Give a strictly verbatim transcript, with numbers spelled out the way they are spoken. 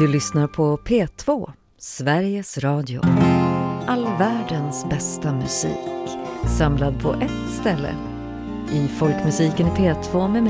Du lyssnar på P två, Sveriges Radio. All världens bästa musik, samlad på ett ställe. I folkmusiken i P två med mig,